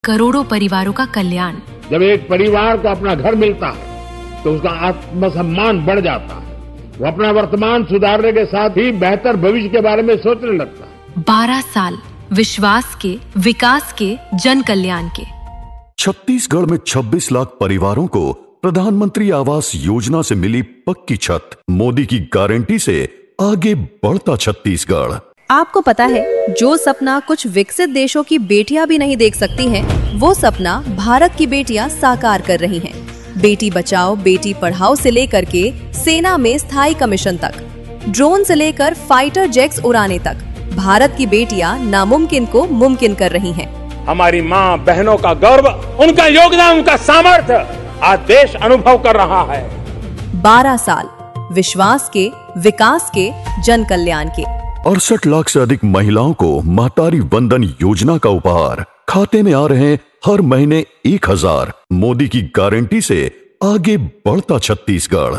करोड़ों परिवारों का कल्याण। जब एक परिवार को अपना घर मिलता है तो उसका आत्मसम्मान बढ़ जाता है। वो अपना वर्तमान सुधारने के साथ ही बेहतर भविष्य के बारे में सोचने लगता है। 12 साल विश्वास के, विकास के, जन कल्याण के। छत्तीसगढ़ में 26 लाख परिवारों को प्रधानमंत्री आवास योजना से मिली पक्की छत। मोदी की गारंटी से आगे बढ़ता छत्तीसगढ़। आपको पता है, जो सपना कुछ विकसित देशों की बेटियां भी नहीं देख सकती हैं, वो सपना भारत की बेटियां साकार कर रही हैं। बेटी बचाओ बेटी पढ़ाओ से लेकर के सेना में स्थायी कमीशन तक, ड्रोन से लेकर फाइटर जेट्स उड़ाने तक, भारत की बेटियां नामुमकिन को मुमकिन कर रही हैं। हमारी माँ बहनों का गर्व, उनका योगदान, उनका सामर्थ्य आज देश अनुभव कर रहा है। 12 साल विश्वास के, विकास के, जन कल्याण के। 68 लाख से अधिक महिलाओं को महतारी वंदन योजना का उपहार। खाते में आ रहे हैं हर महीने 1000। मोदी की गारंटी से आगे बढ़ता छत्तीसगढ़।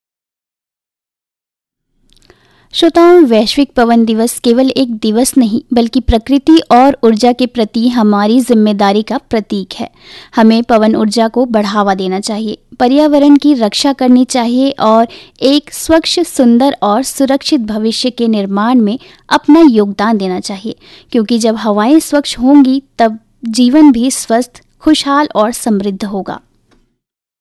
श्रोताओं, वैश्विक पवन दिवस केवल एक दिवस नहीं बल्कि प्रकृति और ऊर्जा के प्रति हमारी जिम्मेदारी का प्रतीक है। हमें पवन ऊर्जा को बढ़ावा देना चाहिए, पर्यावरण की रक्षा करनी चाहिए और एक स्वच्छ, सुंदर और सुरक्षित भविष्य के निर्माण में अपना योगदान देना चाहिए, क्योंकि जब हवाएं स्वच्छ होंगी तब जीवन भी स्वस्थ, खुशहाल और समृद्ध होगा।